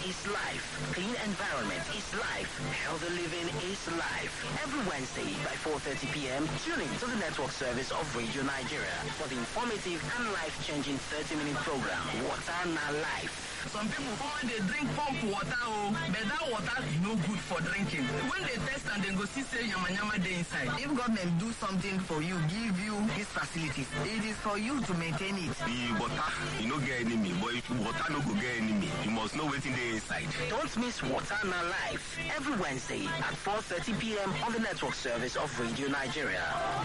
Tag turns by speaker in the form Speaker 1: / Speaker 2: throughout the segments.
Speaker 1: is life. Clean environment is life. Healthy living is life. Every Wednesday by 4:30 p.m., tune in to the network service of Radio Nigeria for the informative and life-changing 30-minute program, Water Na Life.
Speaker 2: Some people when they drink pump water, but that water is no good for drinking. When they test and they go see say yama dey inside. If government do something for you, give you these facilities, it is for you to maintain it.
Speaker 3: The water, you no get enemy, but if water no go get enemy, you must know what's in the inside.
Speaker 1: Don't miss Water Na Life every Wednesday at 4:30 p.m. on the network service of Radio Nigeria.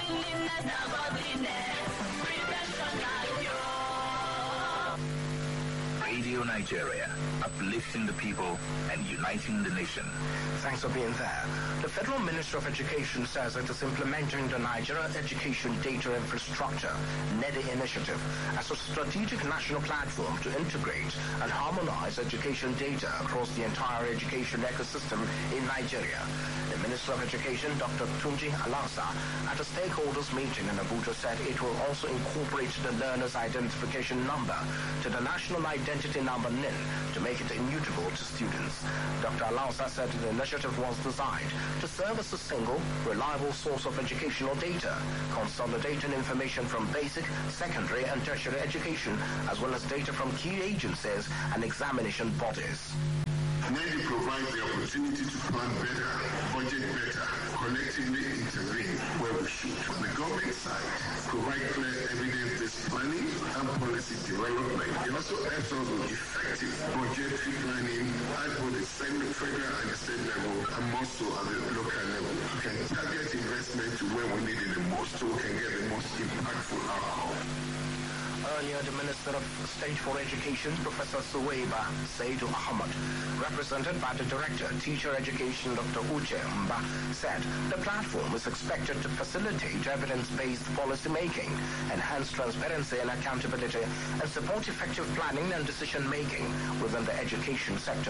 Speaker 4: Radio Nigeria, uplifting the people and uniting the nation.
Speaker 5: Thanks for being there. The Federal Ministry of Education says it is implementing the Nigeria Education Data Infrastructure (NEDI) initiative as a strategic national platform to integrate and harmonize education data across the entire education ecosystem in Nigeria. The Minister of Education, Dr. Tunji Alasa, at a stakeholders meeting in Abuja said it will also incorporate the Learner's Identification Number to the National Identity Number NIN to make it immutable to students. Dr. Alasa said the initiative was designed to serve as a single, reliable source of educational data, consolidating information from basic, secondary and tertiary education, as well as data from key agencies and examination bodies.
Speaker 6: NEDI provides the opportunity to plan better, budget better, collectively intervene where we should. The government side provide clear evidence-based planning and policy development. It also helps us with effective budgetary planning at both the federal and the state level, and also at the local level. We can target investment to where we need it the most, so we can get the most impactful outcome.
Speaker 5: Earlier, the Minister of State for Education, Professor Suwaiba Saidu Ahmad, represented by the Director, Teacher Education, Dr. Uche Mba, said the platform is expected to facilitate evidence-based policy making, enhance transparency and accountability, and support effective planning and decision-making within the education sector.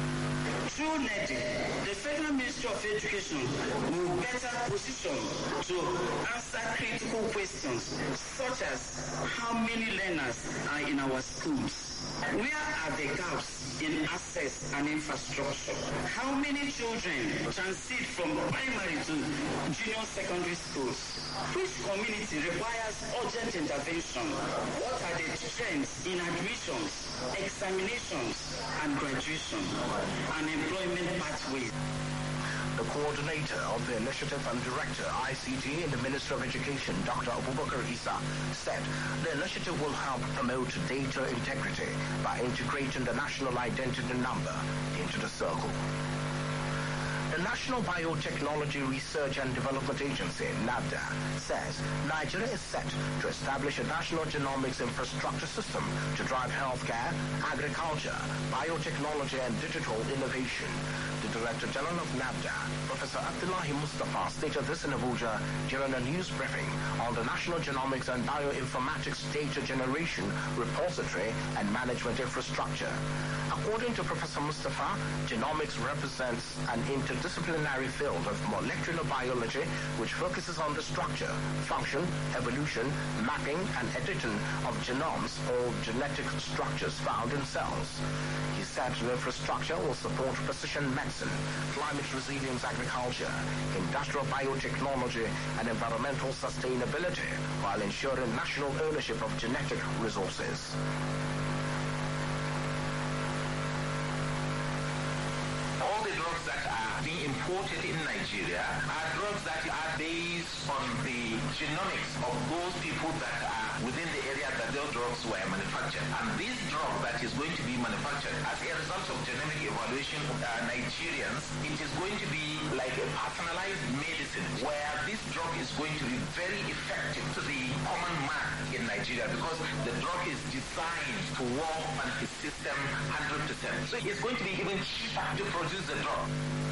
Speaker 7: Through NEDI, the Federal Ministry of Education will better position to answer critical questions such as how many learners are in our schools, where are the gaps in access and infrastructure, how many children transit from primary to junior secondary schools, which community requires urgent intervention, what are the trends in admissions, examinations and graduation, and employment pathways.
Speaker 5: The coordinator of the initiative and director, ICT, in the Ministry of Education, Dr. Abubakar Isa, said the initiative will help promote data integrity by integrating the national identity number into the circle. The National Biotechnology Research and Development Agency, NABDA, says Nigeria is set to establish a national genomics infrastructure system to drive healthcare, agriculture, biotechnology, and digital innovation. The Director General of NABDA, Professor Abdullahi Mustafa, stated this in Abuja during a news briefing on the National Genomics and Bioinformatics Data Generation Repository and Management Infrastructure. According to Professor Mustafa, genomics represents an interdisciplinary field of molecular biology which focuses on the structure, function, evolution, mapping, and editing of genomes or genetic structures found in cells. He said the infrastructure will support precision medicine, climate resilience agriculture, industrial biotechnology, and environmental sustainability while ensuring national ownership of genetic resources.
Speaker 4: All the drugs that are being imported in Nigeria are drugs that are based on the genomics of those people that are within the area that those drugs were manufactured. And this drug that is going to be manufactured as a result of genomic evaluation of Nigerians, it is going to be like a personalized medicine where this drug is going to be very effective to the common man in Nigeria because the drug is designed to work on his system 100%. So it's going to be even cheaper to produce the drug.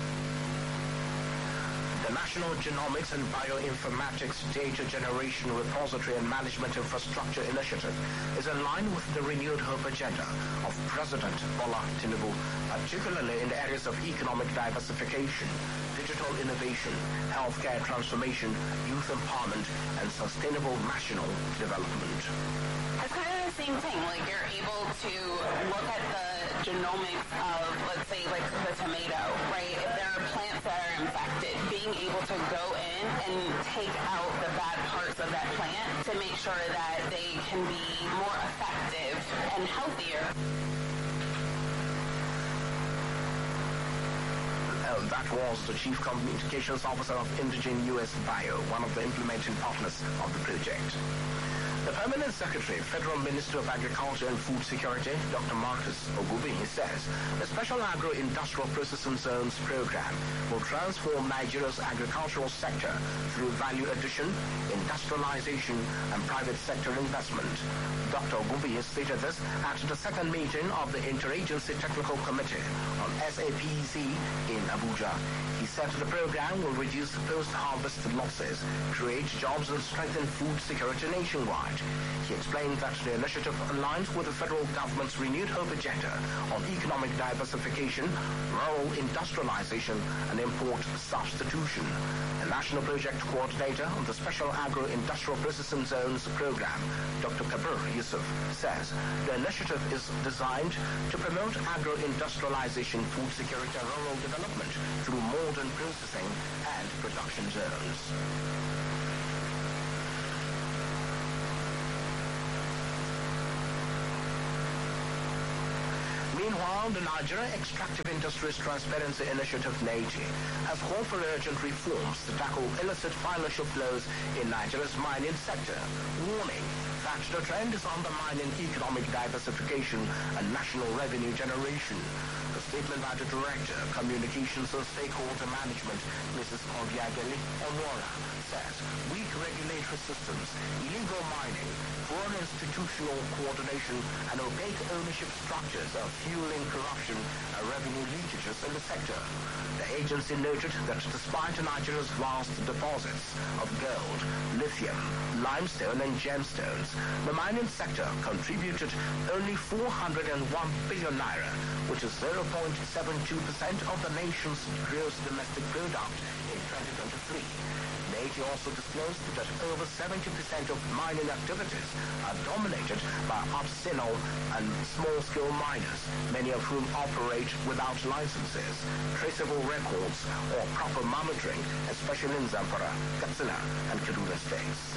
Speaker 5: The National Genomics and Bioinformatics Data Generation Repository and Management Infrastructure Initiative is in line with the renewed hope agenda of President Bola Tinubu, particularly in the areas of economic diversification, digital innovation, healthcare transformation, youth empowerment, and sustainable national development.
Speaker 8: It's kind of the same thing. Like, you're able to look at the genomics of, let's say, like the tomato, right? If there are plants that are infected, being able to go in and take out the bad parts of that plant to make sure that they can be more effective and healthier.
Speaker 5: That was the Chief Communications Officer of Indigen US Bio, one of the implementing partners of the project. The Permanent Secretary, Federal Minister of Agriculture and Food Security, Dr. Marcus Ogubinyi, says the Special Agro-Industrial Processing Zones program will transform Nigeria's agricultural sector through value addition, industrialization, and private sector investment. Dr. Ogubinyi stated this at the second meeting of the Interagency Technical Committee on SAPZ in Abuja. He said the program will reduce post-harvest losses, create jobs, and strengthen food security nationwide. He explained that the initiative aligns with the federal government's renewed hope agenda on economic diversification, rural industrialization, and import substitution. The National Project Coordinator on the Special Agro-Industrial Processing Zones program, Dr. Kabir Yusuf, says the initiative is designed to promote agro-industrialization, food security, and rural development through modern processing and production zones. Meanwhile, the Nigeria Extractive Industries Transparency Initiative, NAITI, has called for urgent reforms to tackle illicit financial flows in Nigeria's mining sector, warning that the trend is undermining economic diversification and national revenue generation. A statement by the Director, Communications and Stakeholder Management, Mrs. Obiageli Onwara, says weak regulatory systems, illegal mining, poor institutional coordination, and opaque ownership structures are fueling corruption and revenue leakages in the sector. The agency noted that despite Nigeria's vast deposits of gold, lithium, limestone, and gemstones, the mining sector contributed only 401 billion naira, which is 0.72% of the nation's gross domestic product in 2023. NAITI also disclosed that over 70% of mining activities are dominated by artisanal and small-scale miners, many of whom operate without licenses, traceable records, or proper monitoring, especially in Zamfara, Katsina, and Kaduna states.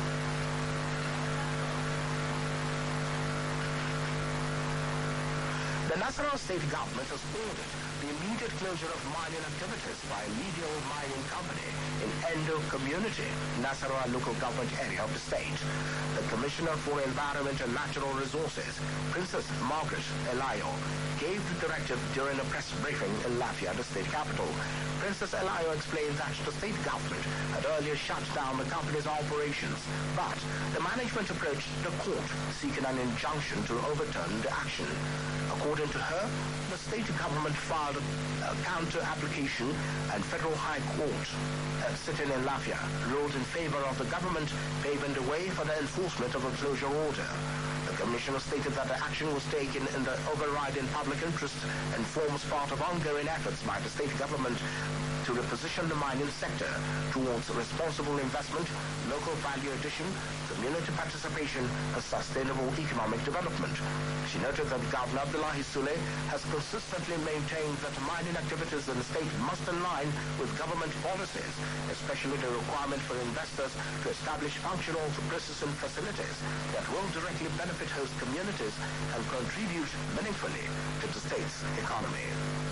Speaker 5: The Nasarawa state government has ordered the immediate closure of mining activities by a medial mining company in Endo community, Nasarawa local government area of the state. The Commissioner for Environment and Natural Resources, Princess Margaret Elayo, gave the directive during a press briefing in Lafia, the state capital. Princess Elayo explained that the state government had earlier shut down the company's operations, but the management approached the court seeking an injunction to overturn the action. According to her, the state government filed a counter-application and Federal High Court sitting in Lafia ruled in favor of the government, paving the way for the enforcement of a closure order. The Commissioner stated that the action was taken in the overriding public interest and forms part of ongoing efforts by the state government to reposition the mining sector towards responsible investment, local value addition, community participation, and sustainable economic development. She noted that Governor Abdullahi Sule has consistently maintained that mining activities in the state must align with government policies, especially the requirement for investors to establish functional processing facilities that will directly benefit host communities and contribute meaningfully to the state's economy.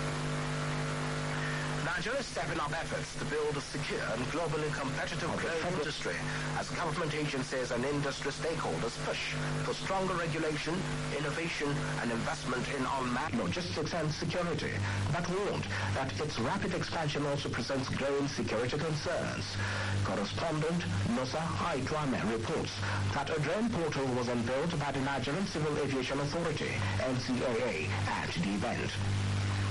Speaker 5: Nigeria is stepping up efforts to build a secure and globally competitive growth industry as government agencies and industry stakeholders push for stronger regulation, innovation, and investment in unmanned logistics and security, but warned that its rapid expansion also presents growing security concerns. Correspondent Nosa Haitwame reports that a drone portal was unveiled by the Nigerian Civil Aviation Authority, NCAA, at the event.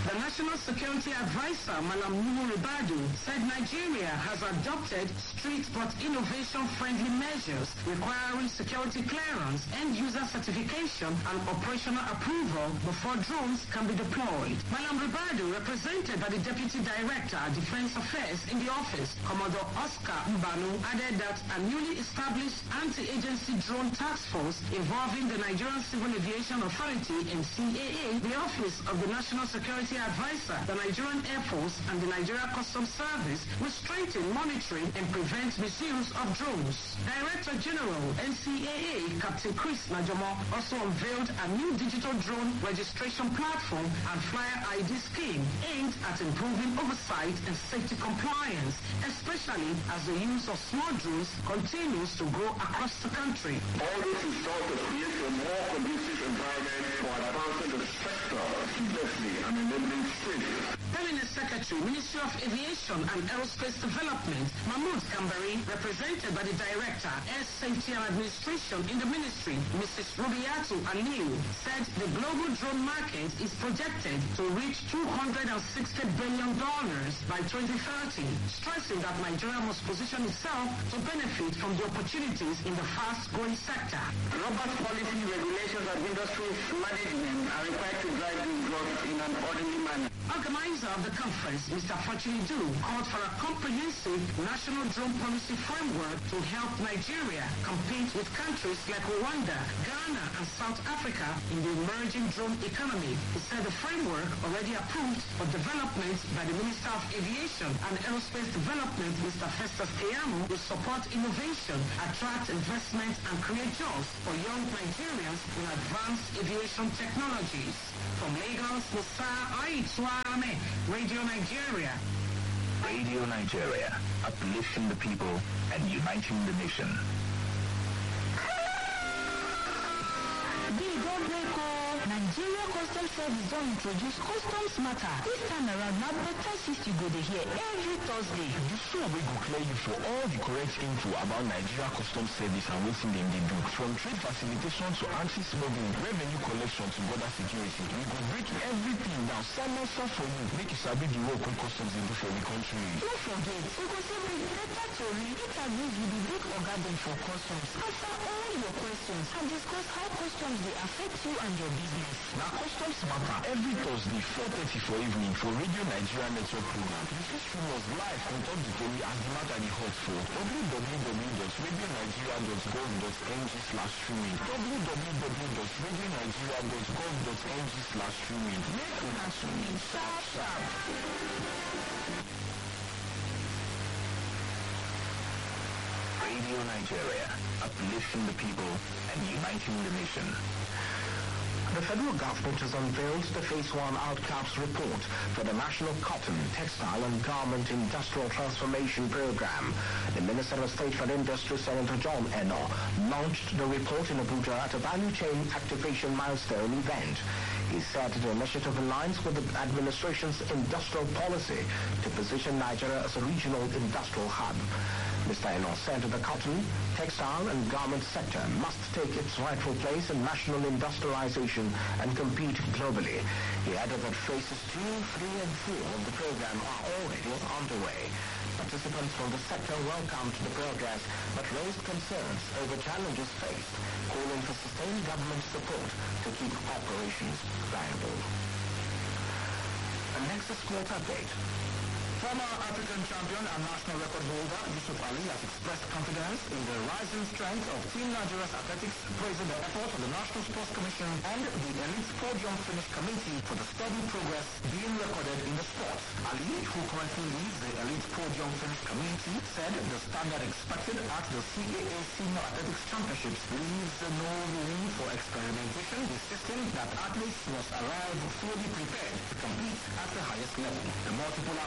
Speaker 9: The National Security Advisor, Malam Nuhu Ribadu, said Nigeria has adopted strict but innovation-friendly measures requiring security clearance, end-user certification, and operational approval before drones can be deployed. Malam Ribadu, represented by the Deputy Director, Defense Affairs in the office, Commodore Oscar Mbanu, added that a newly established anti-agency drone task force involving the Nigerian Civil Aviation Authority, NCAA, the Office of the National Security Advisor, the Nigerian Air Force, and the Nigeria Customs Service will strengthen monitoring and prevent misuse of drones. Director General, NCAA, Captain Chris Najomo, also unveiled a new digital drone registration platform and flyer ID scheme aimed at improving oversight and safety compliance, especially as the use of small drones continues to grow across the country.
Speaker 6: All this is sought to create a more conducive environment for advancing the sector seamlessly and enabling safe.
Speaker 9: Cabinet Secretary, Ministry of Aviation and Aerospace Development, Mahmoud Kambari, represented by the Director, Air Safety and Administration in the Ministry, Mrs. Rubiatu Aliu, said the global drone market is projected to reach $260 billion by 2030, stressing that Nigeria must position itself to benefit from the opportunities in the fast-growing sector.
Speaker 7: Robust policy, regulations, and industry management are required to drive this growth in an orderly manner.
Speaker 9: Organizer of the conference, Mr. Fachinidu, called for a comprehensive national drone policy framework to help Nigeria compete with countries like Rwanda, Ghana, and South Africa in the emerging drone economy. He said the framework, already approved for development by the Minister of Aviation and Aerospace Development, Mr. Festus Keyamo, will support innovation, attract investment, and create jobs for young Nigerians in advanced aviation technologies. From Lagos, Musa Aitwame, Radio Nigeria.
Speaker 5: Radio Nigeria, uplifting the people and uniting the nation.
Speaker 10: Nigeria Customs Service don't introduce Customs Matter. This time around, now better you go to hear every Thursday.
Speaker 5: The show we go clear you for all the correct info about Nigeria Customs Service and what they do. From trade facilitation to anti-smuggling, revenue collection to border security. We go break everything down. Summer for you. Make you sabi the work when customs they do for the country.
Speaker 10: Don't forget, we go celebrate better story. Interviews with the big organ for customs. Answer all your questions and discuss how customs they affect you and your business.
Speaker 5: Now Customs Matter every Thursday 4:30 for evening for Radio Nigeria Network program. The history was live on top the story as the matter the hot for www.radionigeria.gov.ng/streaming www.radionigeria.gov.ng/streaming. Make una streaming sharp. Radio Nigeria, uplifting the people and uniting the nation.
Speaker 11: The federal government has unveiled the Phase 1 Outcaps report for the National Cotton, Textile and Garment Industrial Transformation Program. The Minister of State for Industry, Senator John Eno, launched the report in Abuja at a value chain activation milestone event. He said the initiative aligns with the administration's industrial policy to position Nigeria as a regional industrial hub. Mr. Eno said the cotton, textile and garment sector must take its rightful place in national industrialization and compete globally. He added that phases 2, 3 and 4 of the program are already underway. Participants from the sector welcomed the progress but raised concerns over challenges faced, calling for sustained government support to keep operations viable. And next is Sport Update.
Speaker 12: Former African champion and national record holder Yusuf Ali has expressed confidence in the rising strength of Team Nigeria's athletics, praising the effort of the National Sports Commission and the Elite Podium Finish Committee for the steady progress being recorded in the sport. Ali, who currently leads the Elite Podium Finish Committee, said the standard expected at the CAA Senior Athletics Championships leaves no room for experimentation, insisting that athletes must arrive fully prepared to compete at the highest level. The multiple African champion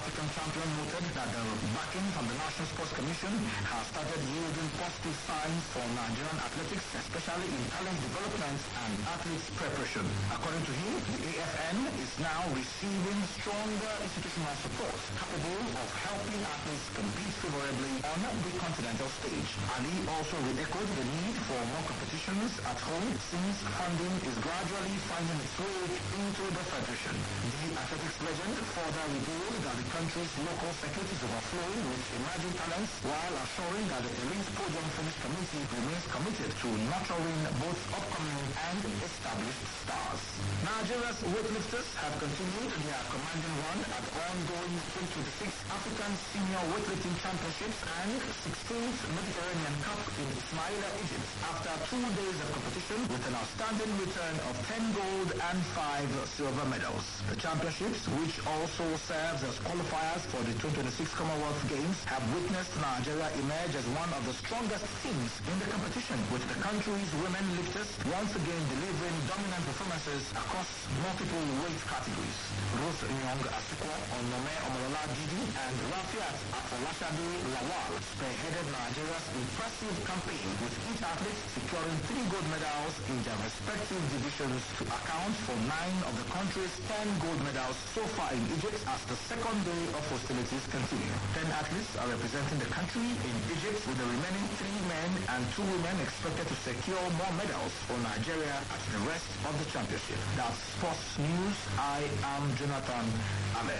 Speaker 12: champion noted that the backing from the National Sports Commission has started yielding positive signs for Nigerian athletics, especially in talent development and athletes preparation. According to him, the AFN is now receiving stronger institutional support capable of helping athletes compete favorably on the continental stage. Ali also re-echoed the need for more competitions at home since funding is gradually finding its way into the federation. The athletics legend further revealed that the country's local circuit is overflowing with emerging talents while assuring that the elite podium finish committee remains committed to nurturing both upcoming and established stars. Nigeria's weightlifters have continued their commanding run at ongoing 2026 African Senior Weightlifting Championships and 16th Mediterranean Cup in Ismaila, Egypt, after 2 days of competition with an outstanding return of 10 gold and 5 silver medals. The championships, which also serves as qualifiers for the 2026 Commonwealth Games, have witnessed Nigeria emerge as one of the strongest teams in the competition, with the country's women lifters once again delivering dominant performances across multiple weight categories. Ruth Nyong Asikwa, Onome Omolola Didi, and Rafiat Afolashade Lawal spearheaded Nigeria's impressive campaign, with each athlete securing 3 gold medals in their respective divisions to account for 9 of the country's 10 gold medals so far in Egypt as the second day of hostilities continue. 10 athletes are representing the country in Egypt, with the remaining 3 men and 2 women expected to secure more medals for Nigeria at the rest of the championship. That's Sports News. I am Jonathan Amer.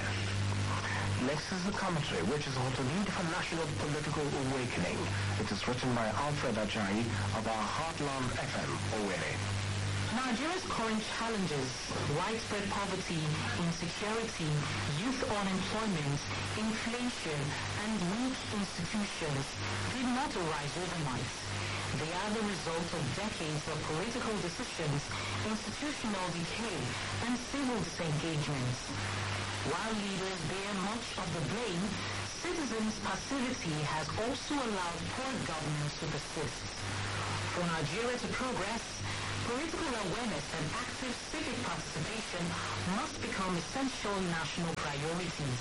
Speaker 11: Next is the commentary, which is on the need for national political awakening. It is written by Alfred Ajayi of our Heartland FM, Owerri.
Speaker 9: Nigeria's current challenges, widespread poverty, insecurity, youth unemployment, inflation, and weak institutions did not arise overnight. They are the result of decades of political decisions, institutional decay, and civil disengagement. While leaders bear much of the blame, citizens' passivity has also allowed poor governance to persist. For Nigeria to progress, political awareness and active civic participation must become essential national priorities.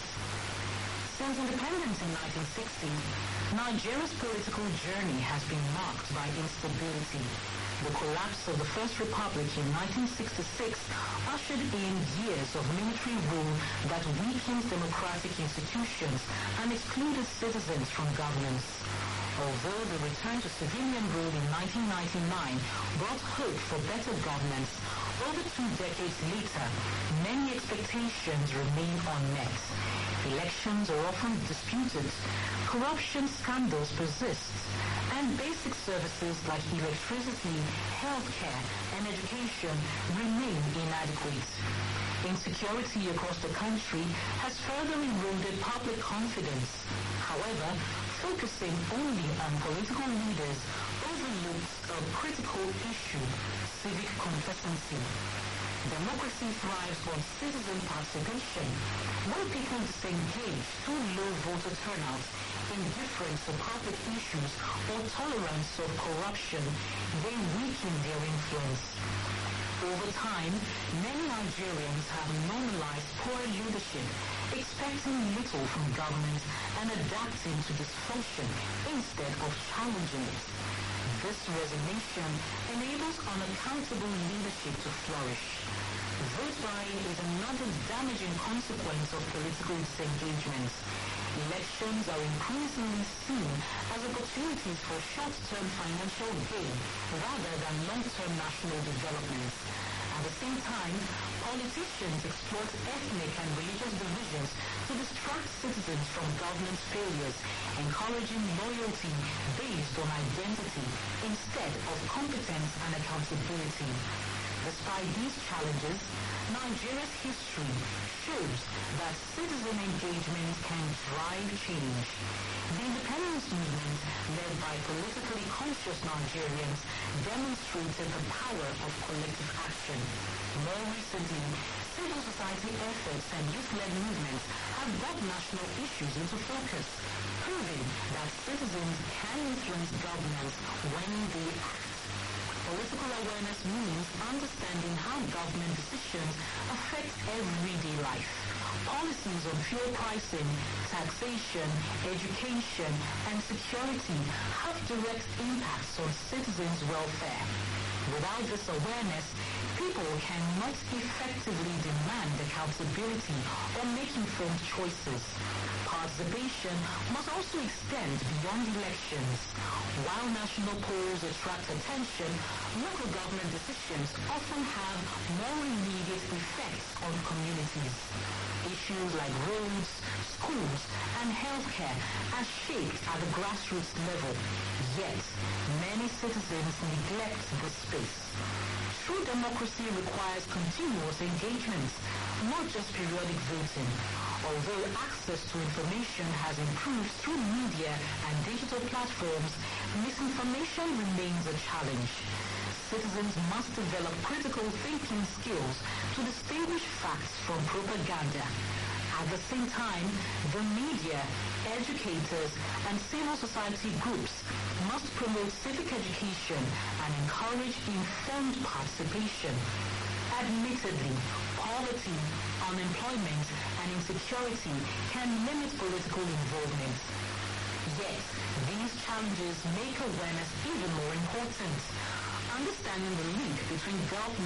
Speaker 9: Since independence in 1960, Nigeria's political journey has been marked by instability. The collapse of the First Republic in 1966 ushered in years of military rule that weakened democratic institutions and excluded citizens from governance. Although the return to civilian rule in 1999 brought hope for better governance, over 2 decades later, many expectations remain unmet. Elections are often disputed, corruption scandals persist, and basic services like electricity, healthcare, and education remain inadequate. Insecurity across the country has further eroded public confidence. However, focusing only on political leaders overlooks a critical issue: civic complacency. Democracy thrives on citizen participation. When people disengage through low voter turnout, indifference to public issues, or tolerance of corruption, they weaken their influence. Over time, many Nigerians have normalized poor leadership, expecting little from government and adapting to dysfunction instead of challenging it. This resignation enables unaccountable leadership to flourish. Vote buying is another damaging consequence of political disengagement. Elections are increasingly seen as opportunities for short-term financial gain rather than long-term national development. At the same time, politicians exploit ethnic and religious divisions to distract citizens from government failures, encouraging loyalty based on identity instead of competence and accountability. Despite these challenges, Nigeria's history shows that citizen engagement can drive change. The independence movement, led by politically conscious Nigerians, demonstrated the power of collective action. More recently, civil society efforts and youth-led movements have brought national issues into focus, proving that citizens can influence governance when they act. Political awareness means understanding how government decisions affect everyday life. Policies on fuel pricing, taxation, education, and security have direct impacts on citizens' welfare. Without this awareness, people cannot effectively demand accountability or make informed choices. Participation must also extend beyond elections. While national polls attract attention, local government decisions often have more immediate effects on communities. Issues like roads, schools, and healthcare are shaped at the grassroots level. Yet, many citizens neglect this space. True democracy requires continuous engagement, not just periodic voting. Although access to information has improved through media and digital platforms, misinformation remains a challenge. Citizens must develop critical thinking skills to distinguish facts from propaganda. At the same time, the media, educators, and civil society groups must promote civic education and encourage informed participation. Admittedly, poverty, unemployment, and insecurity can limit political involvement. Yet, these challenges make awareness even more important. Understanding the link between government